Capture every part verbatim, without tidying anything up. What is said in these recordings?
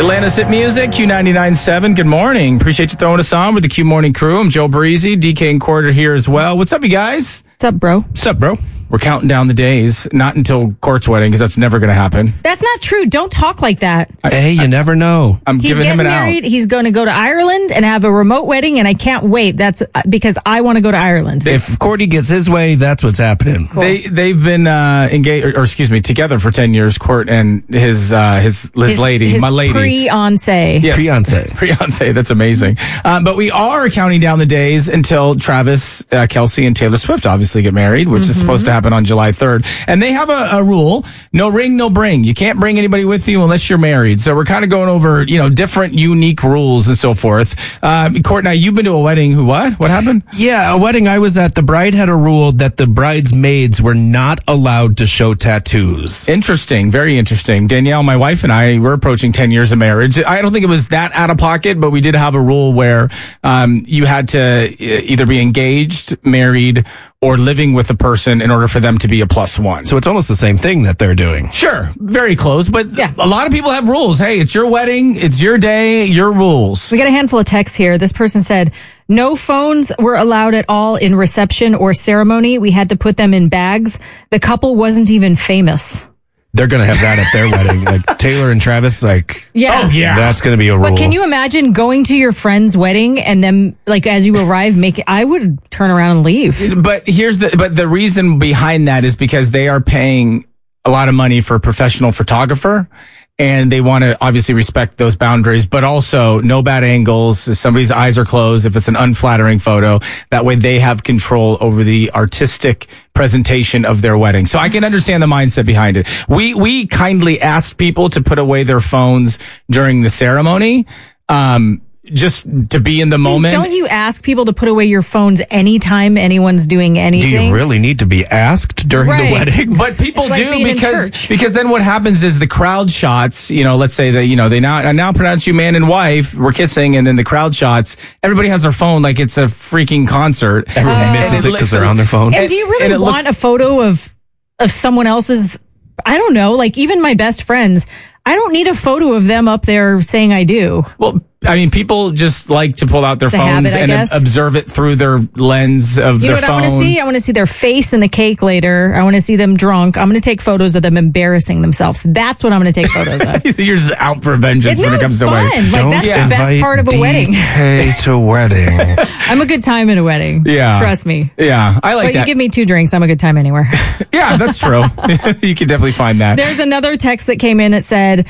Atlanta's Hit Music, Q ninety-nine point seven. Good morning. Appreciate you throwing us on with the Q Morning Crew. I'm Joe Breezy, D K and Quarter here as well. What's up, you guys? What's up, bro? What's up, bro? We're counting down the days, not until Court's wedding, because that's never going to happen. That's not true. Don't talk like that. Hey, you never know. I'm He's giving him getting an married. out. He's going to go to Ireland and have a remote wedding, and I can't wait. That's uh, because I want to go to Ireland. If Cordy gets his way, that's what's happening. Cool. They they've been uh, engaged, or, or excuse me, together for ten years. Court and his uh, his his, his lady, his my lady, pre-fiancé. Yes. Fiance. Fiance, that's amazing. Um, but we are counting down the days until Travis, uh, Kelsey, and Taylor Swift obviously get married, which mm-hmm. is supposed to happen on July third. And they have a, a rule: no ring, no bring. You can't bring anybody with you unless you're married. So we're kind of going over, you know, different unique rules and so forth. Uh, Court, now you've been to a wedding. Who? What? What happened? Yeah, a wedding I was at. The bride had a rule that the bridesmaids were not allowed to show tattoos. Interesting. Very interesting. Danielle, my wife, and I, we're approaching ten years of marriage. I don't think it was that out of pocket, but we did have a rule where um, you had to either be engaged, married, or living with a person in order for them to be a plus one. So it's almost the same thing that they're doing. Sure. Very close. But Yeah. a lot of people have rules. Hey, it's your wedding. It's your day. Your rules. We got a handful of texts here. This person said, no phones were allowed at all in reception or ceremony. We had to put them in bags. The couple wasn't even famous. They're going to have that at their wedding. Like Taylor and Travis, like, Yeah. Oh, yeah. that's going to be a rule. But can you imagine going to your friend's wedding and then, like, as you arrive, make it, I would turn around and leave. But here's the, but the reason behind that is because they are paying a lot of money for a professional photographer. And they want to obviously respect those boundaries, but also no bad angles. If somebody's eyes are closed, if it's an unflattering photo, that way they have control over the artistic presentation of their wedding. So I can understand the mindset behind it. We, we kindly asked people to put away their phones during the ceremony. Um, just to be in the moment. Don't you ask people to put away your phones anytime anyone's doing anything? Do you really need to be asked during Right. the wedding? But people It's like do being in because church. because then what happens is the crowd shots, you know, let's say that, you know, they now I now pronounce you man and wife, we're kissing, and then the crowd shots, everybody has their phone like it's a freaking concert. Everyone Uh, misses and it it because looks- they're on their phone. And do you really and it want looks- a photo of of someone else's? I don't know. Like even my best friends, I don't need a photo of them up there saying I do. Well, I mean, people just like to pull out their It's a phones habit, I and guess. observe it through their lens of You know their what phone. I want to see? I want to see their face in the cake later. I want to see them drunk. I'm going to take photos of them embarrassing themselves. That's what I'm going to take photos of. You're just out for vengeance no, when it comes it's to fun. wedding. Like that's the best part of a wedding. Hey, to wedding. I'm a good time at a wedding. Yeah. Trust me. Yeah, I like But you that. give me two drinks, I'm a good time anywhere. Yeah, that's true. You can definitely find that. There's another text that came in that said,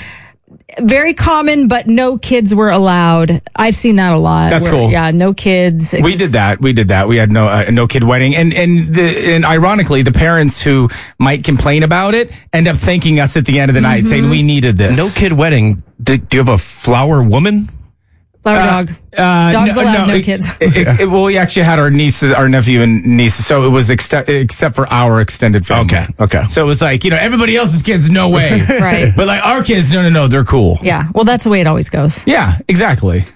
very common, but no kids were allowed. I've seen that a lot. That's where, cool. Yeah, no kids. We did that. We did that. We had no uh, no kid wedding, and and the and ironically, the parents who might complain about it end up thanking us at the end of the Mm-hmm. night, saying we needed this. No kid wedding. Do, do you have a flower woman? Flower dog. Uh, Dogs allowed, no it- kids. It, it, it- well, we actually had our nieces, our nephew and niece, so it was ex- except for our extended family. Okay, okay. So it was like, you know, everybody else's kids, no way. Right. But like our kids, no, no, no, they're cool. Yeah. Well, that's the way it always goes. Yeah, exactly.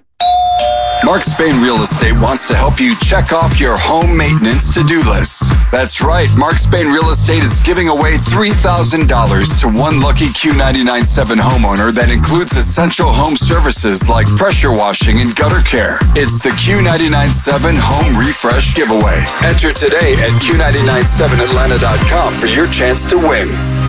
Mark Spain Real Estate wants to help you check off your home maintenance to-do list. That's right. Mark Spain Real Estate is giving away three thousand dollars to one lucky Q ninety-nine point seven homeowner that includes essential home services like pressure washing and gutter care. It's the Q ninety-nine point seven Home Refresh Giveaway. Enter today at Q nine nine seven Atlanta dot com for your chance to win.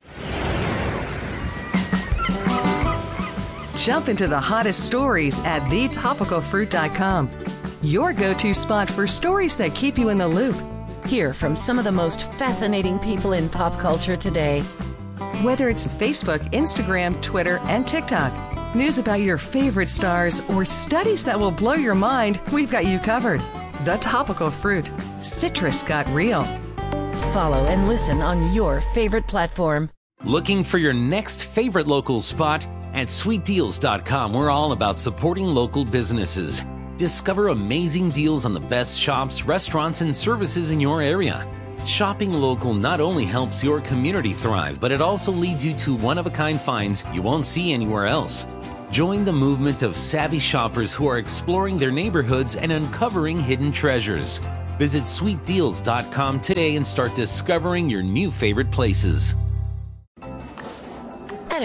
Jump into the hottest stories at the topical fruit dot com. Your go-to spot for stories that keep you in the loop. Hear from some of the most fascinating people in pop culture today. Whether it's Facebook, Instagram, Twitter, and TikTok, news about your favorite stars, or studies that will blow your mind, we've got you covered. The Topical Fruit. Citrus got real. Follow and listen on your favorite platform. Looking for your next favorite local spot? At sweet deals dot com, we're all about supporting local businesses. Discover amazing deals on the best shops, restaurants, and services in your area. Shopping local not only helps your community thrive, but it also leads you to one-of-a-kind finds you won't see anywhere else. Join the movement of savvy shoppers who are exploring their neighborhoods and uncovering hidden treasures. Visit sweet deals dot com today and start discovering your new favorite places. At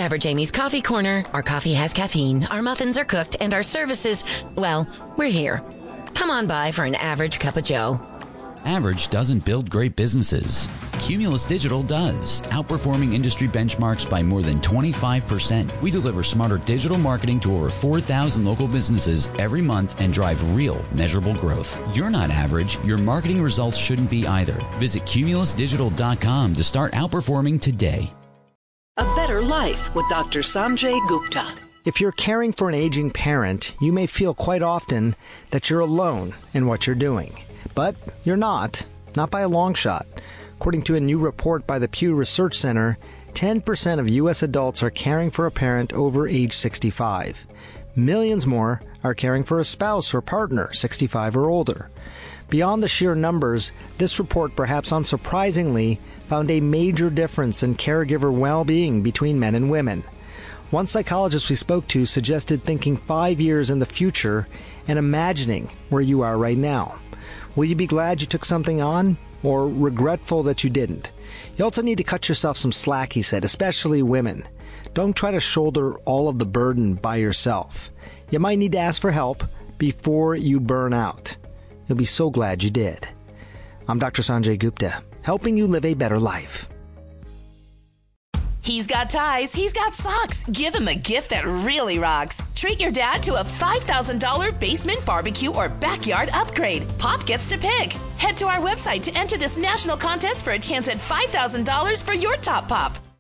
Average Amy's Coffee Corner. Our coffee has caffeine, our muffins are cooked, and our services, well, we're here. Come on by for an average cup of joe. Average doesn't build great businesses. Cumulus Digital does, outperforming industry benchmarks by more than twenty-five percent. We deliver smarter digital marketing to over four thousand local businesses every month and drive real, measurable growth. You're not average. Your marketing results shouldn't be either. Visit cumulus digital dot com to start outperforming today. A Better Life with Doctor Sanjay Gupta. If you're caring for an aging parent, you may feel quite often that you're alone in what you're doing. But you're not, not by a long shot. According to a new report by the Pew Research Center, ten percent of U S adults are caring for a parent over age sixty-five. Millions more are caring for a spouse or partner sixty-five or older. Beyond the sheer numbers, this report, perhaps unsurprisingly, found a major difference in caregiver well-being between men and women. One psychologist we spoke to suggested thinking five years in the future and imagining where you are right now. Will you be glad you took something on, or regretful that you didn't? You also need to cut yourself some slack, he said, especially women. Don't try to shoulder all of the burden by yourself. You might need to ask for help before you burn out. You'll be so glad you did. I'm Doctor Sanjay Gupta, helping you live a better life. He's got ties, he's got socks. Give him a gift that really rocks. Treat your dad to a five thousand dollars basement barbecue or backyard upgrade. Pop gets to pick. Head to our website to enter this national contest for a chance at five thousand dollars for your Top Pop.